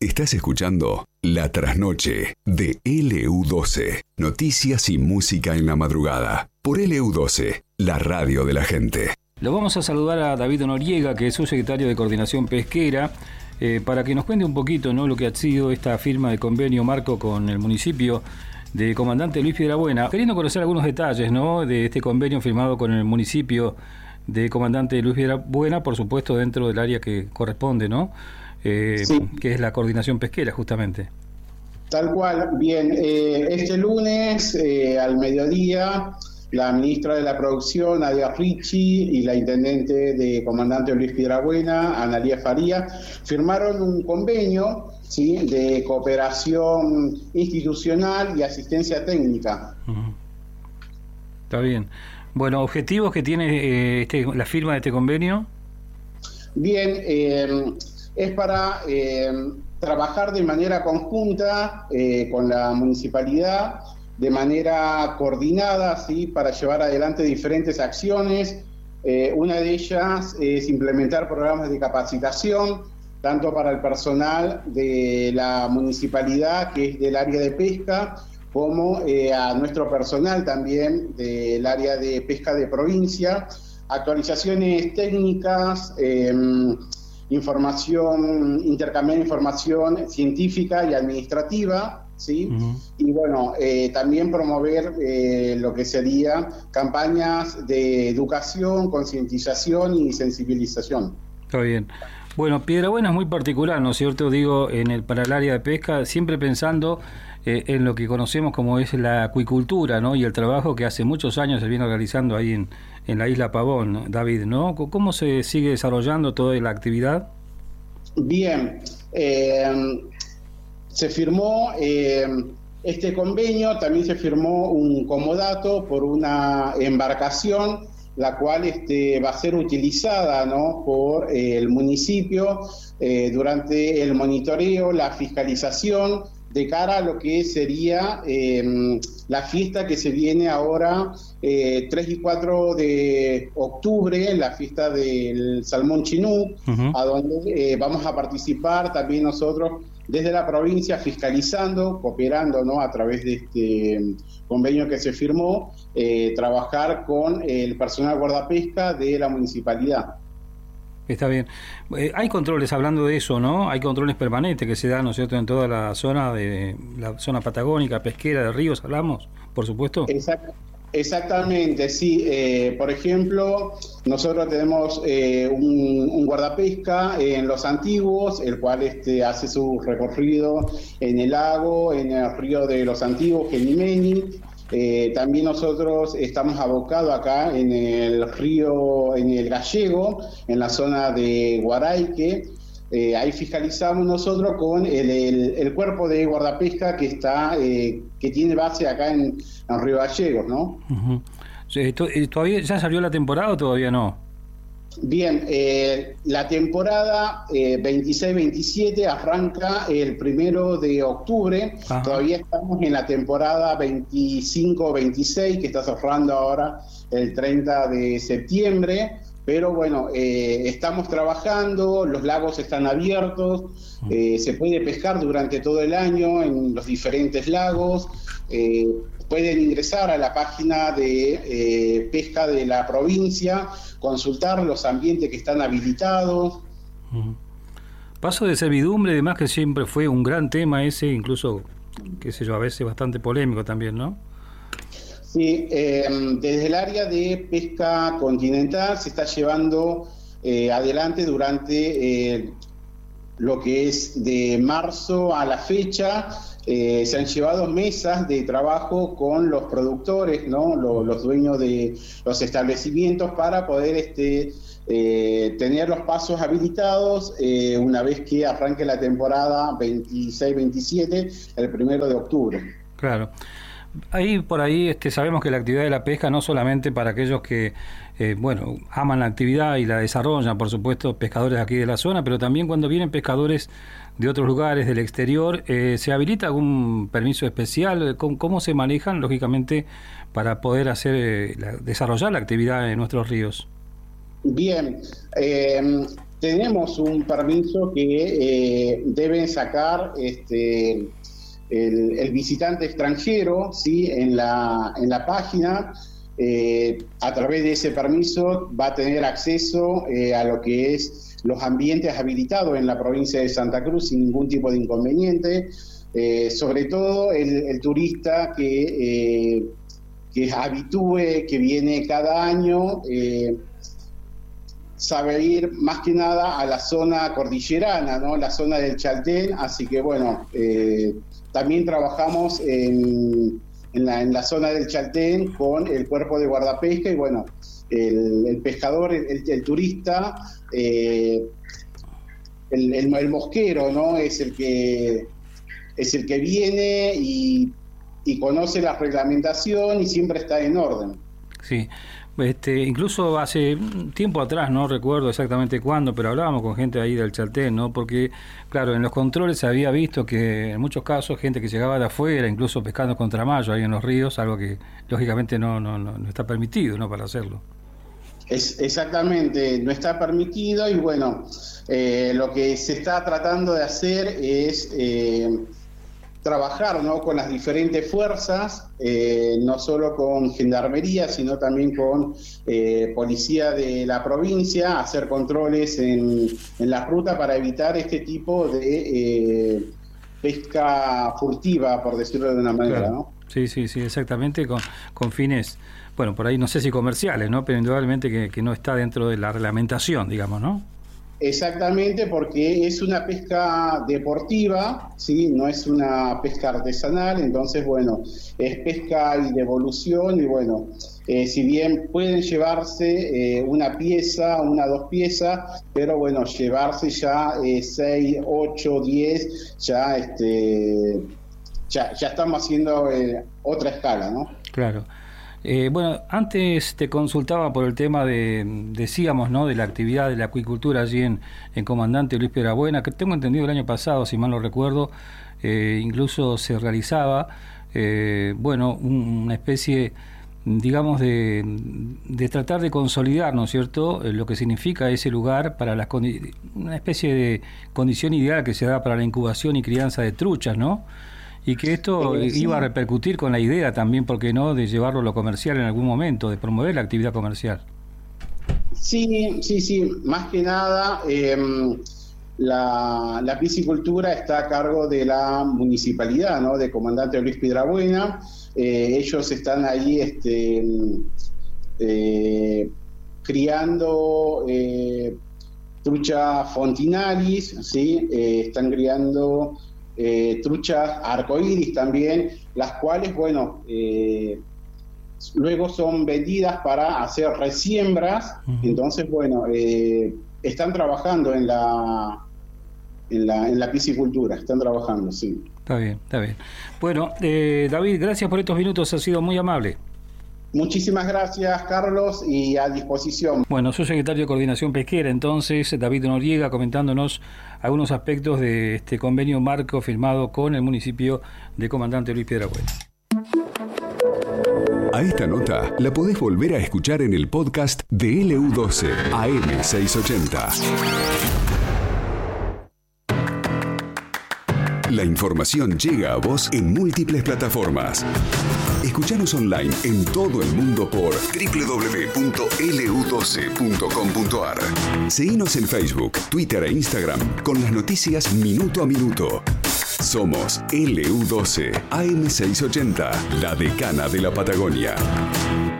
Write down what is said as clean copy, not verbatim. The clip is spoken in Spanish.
Estás escuchando La Trasnoche de LU12. Noticias y música en la madrugada. Por LU12, la radio de la gente. Lo vamos a saludar a David Noriega, que es subsecretario de Coordinación Pesquera, para que nos cuente un poquito, ¿no?, lo que ha sido esta firma de convenio marco con el municipio de Comandante Luis Piedrabuena. Queriendo conocer algunos detalles, ¿no?, de este convenio firmado con el municipio de Comandante Luis Piedrabuena, por supuesto dentro del área que corresponde, ¿no?, sí, que es la coordinación pesquera, justamente. Tal cual. Bien, este lunes al mediodía, la ministra de la Producción, Nadia Ricci, y la intendente de Comandante Luis Piedrabuena, Analía Faría, firmaron un convenio, ¿sí?, de cooperación institucional y asistencia técnica. Uh-huh. Está bien. Bueno, ¿objetivos que tiene la firma de este convenio? Bien, es para trabajar de manera conjunta con la municipalidad, de manera coordinada, ¿sí?, para llevar adelante diferentes acciones. Una de ellas es implementar programas de capacitación, tanto para el personal de la municipalidad, que es del área de pesca, como a nuestro personal también del área de pesca de provincia, actualizaciones técnicas, intercambiar información científica y administrativa, ¿sí? Uh-huh. Y bueno, también promover lo que sería campañas de educación, concientización y sensibilización. Está bien. Bueno, Piedrabuena es muy particular, ¿no es cierto? Digo, para el área de pesca, siempre pensando en lo que conocemos como es la acuicultura, ¿no?, y el trabajo que hace muchos años se viene realizando ahí en la isla Pavón, ¿no, David, ¿no? ¿Cómo se sigue desarrollando toda la actividad? Bien, se firmó este convenio, también se firmó un comodato por una embarcación, la cual va a ser utilizada, ¿no?, por el municipio durante el monitoreo, la fiscalización, de cara a lo que sería la fiesta que se viene ahora 3 y 4 de octubre, la fiesta del Salmón Chinú, uh-huh, a donde vamos a participar también nosotros desde la provincia, fiscalizando, cooperando, ¿no?, a través de este convenio que se firmó, trabajar con el personal guardapesca de la municipalidad. Está bien. Hay controles, hablando de eso, ¿no? Hay controles permanentes que se dan, ¿no es cierto?, en toda la zona patagónica, pesquera, de ríos, hablamos, por supuesto. Exactamente, sí. Por ejemplo, nosotros tenemos un guardapesca en Los Antiguos, el cual hace su recorrido en el lago, en el río de Los Antiguos, Genimeni. También nosotros estamos abocados acá en el río, en el Gallego, en la zona de Guaraique. Ahí fiscalizamos nosotros con el cuerpo de guardapesca que tiene base acá en Río Gallegos, ¿no? Uh-huh. ¿Todavía ya salió la temporada o todavía no? Bien, la temporada 26-27 arranca el 1 de octubre. Ajá. Todavía estamos en la temporada 25-26, que está cerrando ahora el 30 de septiembre. Pero bueno, estamos trabajando, los lagos están abiertos, se puede pescar durante todo el año en los diferentes lagos. Pueden ingresar a la página de pesca de la provincia, consultar los ambientes que están habilitados. Paso de servidumbre, además, que siempre fue un gran tema ese, incluso, qué sé yo, a veces bastante polémico también, ¿no? Sí, desde el área de pesca continental se está llevando adelante durante lo que es de marzo a la fecha. Se han llevado mesas de trabajo con los productores, ¿no?, los dueños de los establecimientos, para poder tener los pasos habilitados una vez que arranque la temporada 26-27, el 1 de octubre. Claro. Por ahí sabemos que la actividad de la pesca, no solamente para aquellos que aman la actividad y la desarrollan, por supuesto, pescadores aquí de la zona, pero también cuando vienen pescadores de otros lugares, del exterior, ¿se habilita algún permiso especial? ¿Cómo se manejan, lógicamente, para poder desarrollar la actividad en nuestros ríos? Bien, tenemos un permiso que deben sacar el visitante extranjero, ¿sí? en la página. A través de ese permiso va a tener acceso a lo que es los ambientes habilitados en la provincia de Santa Cruz sin ningún tipo de inconveniente. Sobre todo el turista que es habitúe, que viene cada año, sabe ir más que nada a la zona cordillerana, ¿no? La zona del Chaltén, así que bueno, también trabajamos en la zona del Chaltén con el cuerpo de guardapesca y bueno, el pescador, el turista, el mosquero, ¿no? Es el que viene y conoce la reglamentación y siempre está en orden. Sí. Incluso hace tiempo atrás, no recuerdo exactamente cuándo, pero hablábamos con gente ahí del Chaltén, ¿no? Porque, claro, en los controles se había visto que en muchos casos gente que llegaba de afuera, incluso pescando contramayo ahí en los ríos, algo que lógicamente no está permitido, ¿no? Para hacerlo. Exactamente, no está permitido y bueno, lo que se está tratando de hacer es trabajar, ¿no? Con las diferentes fuerzas, no solo con gendarmería, sino también con policía de la provincia, hacer controles en la ruta para evitar este tipo de pesca furtiva, por decirlo de una manera, claro. ¿No? Sí, exactamente, con fines, bueno, por ahí no sé si comerciales, ¿no? Pero indudablemente que no está dentro de la reglamentación, digamos, ¿no? Exactamente, porque es una pesca deportiva, ¿sí? No es una pesca artesanal, entonces, bueno, es pesca y devolución y, bueno, si bien pueden llevarse una pieza, una, dos piezas, pero, bueno, llevarse ya 6, 8, 10, ya estamos haciendo otra escala, ¿no? Claro. Bueno, antes te consultaba por el tema decíamos, ¿no? De la actividad de la acuicultura allí en Comandante Luis Piedrabuena, que tengo entendido el año pasado, si mal no recuerdo, incluso se realizaba, una especie, digamos, de tratar de consolidar, ¿no es cierto?, lo que significa ese lugar para una especie de condición ideal que se da para la incubación y crianza de truchas, ¿no? Y que esto iba a repercutir con la idea también, ¿por qué no?, de llevarlo a lo comercial en algún momento, de promover la actividad comercial. Sí, más que nada la piscicultura está a cargo de la municipalidad, ¿no?, de Comandante Luis Piedrabuena. Ellos están ahí criando trucha fontinalis, ¿sí? Están criando truchas arcoíris también, las cuales, bueno, luego son vendidas para hacer resiembras. Entonces, bueno, están trabajando en la piscicultura, están trabajando, sí. Está bien. Bueno, David, gracias por estos minutos, ha sido muy amable. Muchísimas gracias, Carlos, y a disposición. Bueno, soy secretario de Coordinación Pesquera, entonces, David Noriega, comentándonos algunos aspectos de este convenio marco firmado con el municipio de Comandante Luis Piedrabuena. A esta nota la podés volver a escuchar en el podcast de LU12 AM680. La información llega a vos en múltiples plataformas. Escuchanos online en todo el mundo por www.lu12.com.ar. Seguinos en Facebook, Twitter e Instagram con las noticias minuto a minuto. Somos LU12 AM680, la decana de la Patagonia.